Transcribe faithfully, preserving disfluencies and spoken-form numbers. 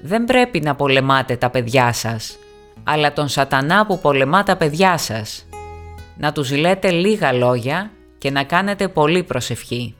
δεν πρέπει να πολεμάτε τα παιδιά σας, αλλά τον σατανά που πολεμά τα παιδιά σας. Να τους λέτε λίγα λόγια και να κάνετε πολλή προσευχή.